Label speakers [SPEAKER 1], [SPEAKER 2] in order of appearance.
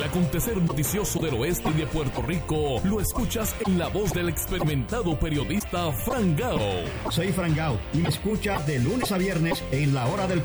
[SPEAKER 1] El acontecer noticioso del oeste y de Puerto Rico lo escuchas en la voz del experimentado periodista Fran Gao.
[SPEAKER 2] Soy Fran Gao y me escucha de lunes a viernes en La Hora del